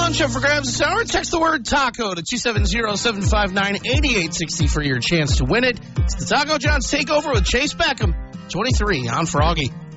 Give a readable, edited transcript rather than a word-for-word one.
lunch up for grabs this hour. Text the word taco to 270-759-8860 for your chance to win it. It's the Taco John's Takeover with Chase Beckham, 23 on Froggy.